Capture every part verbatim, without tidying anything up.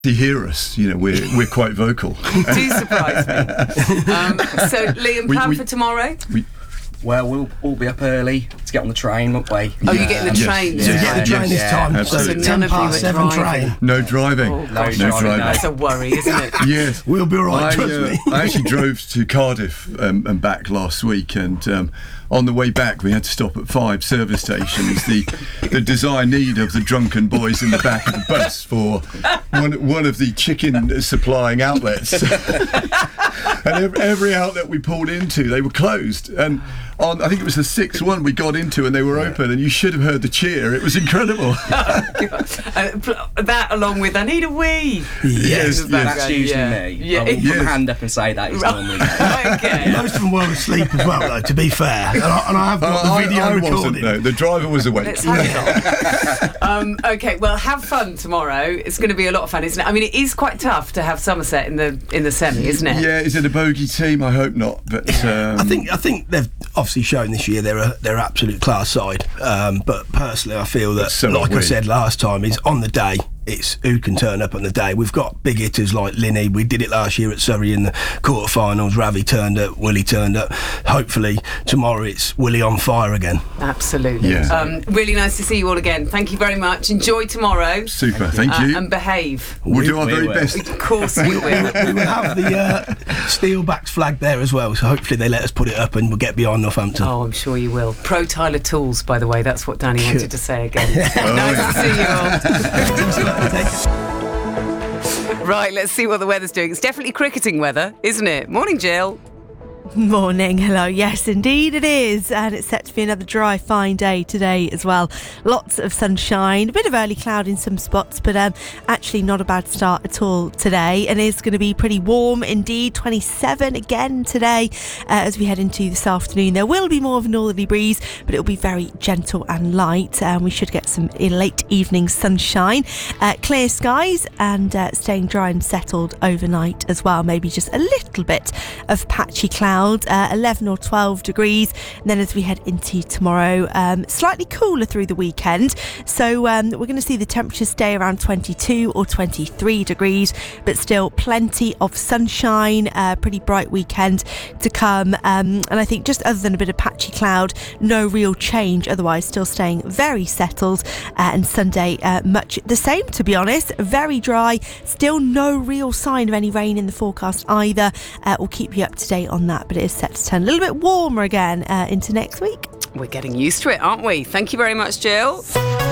They hear us, you know, we're we're quite vocal. You do surprise me. Um, so, Liam, plan we, we, for tomorrow? We, Well, we'll all be up early to get on the train, won't we? Oh, yeah. You're getting the yes. train Yes. this Yeah. time? The train this time, Yeah, so absolutely. ten None of you past are seven driving. train. no driving. Oh, No gosh, no driving, driving. no. That's a worry, isn't it? Yes. We'll be all right, I, trust uh, me. I actually drove to Cardiff um, and back last week, and um, on the way back we had to stop at five service stations. The the desire need of the drunken boys in the back of the bus for one one of the chicken supplying outlets. And every, every outlet we pulled into, they were closed. And on, I think it was the sixth one we got into, and they were open. And you should have heard the cheer. It was incredible. uh, that along with I need a wee. Yes, yes. That's usually yeah. me. Yeah. I will put Yes. my hand up and say that is normally me. Okay. Most of them were asleep as well, though, to be fair. And I, and I have got Oh, the video I, I recorded. wasn't, no. The driver was awake. Let's have it on. um, okay, well, have fun tomorrow. It's going to be a lot of fun, isn't it? I mean, it is quite tough to have Somerset in the in the semi, isn't it? Yeah, is it a bogey team? I hope not. But um, I think I think they've obviously shown this year they're a they're an absolute class side. Um, but personally, I feel that, So like are I we. said last time, is on the day. It's who can turn up on the day. We've got big hitters like Linney. We did it last year at Surrey in the quarterfinals. Ravi turned up. Willie turned up. Hopefully tomorrow it's Willie on fire again. Absolutely. Yeah. Um, really nice to see you all again. Thank you very much. Enjoy tomorrow. super. Thank Uh, you. and behave. We'll do our we very will. best. Of course we will. We will have the uh, Steelbacks flag there as well. So hopefully they let us put it up and we'll get behind Northampton. Oh, I'm sure you will. Pro Tyler Tools, by the way. That's what Danny wanted to say again. Nice to see you all. Right, let's see what the weather's doing. It's definitely cricketing weather, isn't it? Morning, Jill. Morning, hello. Yes, indeed it is, and it's set to be another dry, fine day today as well. Lots of sunshine, a bit of early cloud in some spots, but um, actually not a bad start at all today. And it's going to be pretty warm indeed, twenty-seven again today uh, as we head into this afternoon. There will be more of a northerly breeze, but it will be very gentle and light, and we should get some late evening sunshine. Uh, clear skies and uh, staying dry and settled overnight as well. Maybe just a little bit of patchy cloud. Uh, eleven or twelve degrees, and then as we head into tomorrow, um, slightly cooler through the weekend, so um, we're going to see the temperatures stay around twenty-two or twenty-three degrees, but still plenty of sunshine, uh, pretty bright weekend to come, um, and I think just other than a bit of patchy cloud, no real change otherwise, still staying very settled, uh, and Sunday uh, much the same, to be honest. Very dry, still no real sign of any rain in the forecast either. Uh, we'll keep you up to date on that, but it is set to turn a little bit warmer again uh, into next week. We're getting used to it, aren't we? Thank you very much, Jill.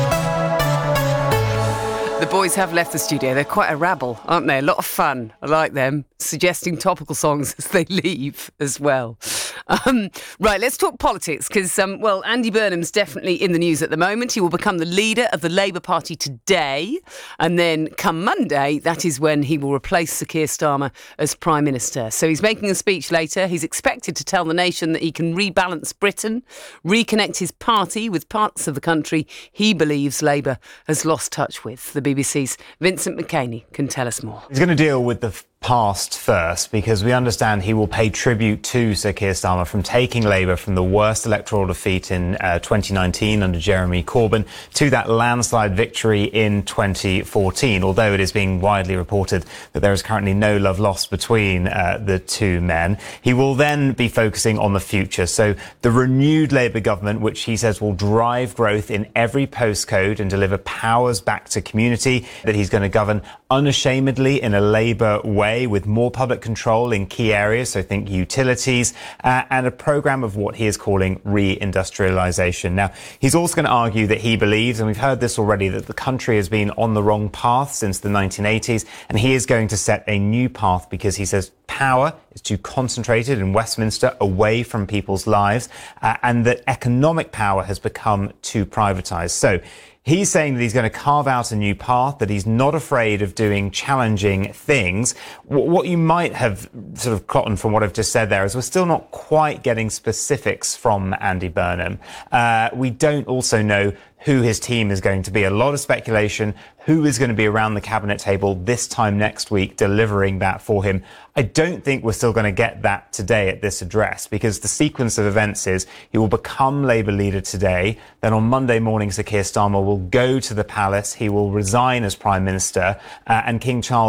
The boys have left the studio. They're quite a rabble, aren't they? A lot of fun. I like them. Suggesting topical songs as they leave as well. Um, right, let's talk politics because, um, well, Andy Burnham's definitely in the news at the moment. He will become the leader of the Labour Party today. And then come Monday, that is when he will replace Sir Keir Starmer as Prime Minister. So he's making a speech later. He's expected to tell the nation that he can rebalance Britain, reconnect his party with parts of the country he believes Labour has lost touch with. The B B C's Vincent McKeney can tell us more. He's going to deal with the past first, because we understand he will pay tribute to Sir Keir Starmer from taking Labour from the worst electoral defeat in uh, twenty nineteen under Jeremy Corbyn to that landslide victory in twenty fourteen, although it is being widely reported that there is currently no love lost between uh, the two men. He will then be focusing on the future. So the renewed Labour government, which he says will drive growth in every postcode and deliver powers back to community, that he's going to govern unashamedly in a Labour way, with more public control in key areas, so think utilities, uh, and a programme of what he is calling reindustrialisation. Now, he's also going to argue that he believes, and we've heard this already, that the country has been on the wrong path since the nineteen eighties, and he is going to set a new path because he says power is too concentrated in Westminster, away from people's lives, uh, and that economic power has become too privatised. So he's saying that he's going to carve out a new path, that he's not afraid of doing challenging things. What you might have sort of gotten from what I've just said there is we're still not quite getting specifics from Andy Burnham. Uh, we don't also know who his team is going to be. A lot of speculation, who is going to be around the cabinet table this time next week delivering that for him. I don't think we're still going to get that today at this address, because the sequence of events is he will become Labour leader today. Then on Monday morning, Sir Keir Starmer will go to the palace. He will resign as Prime Minister, uh, and King Charles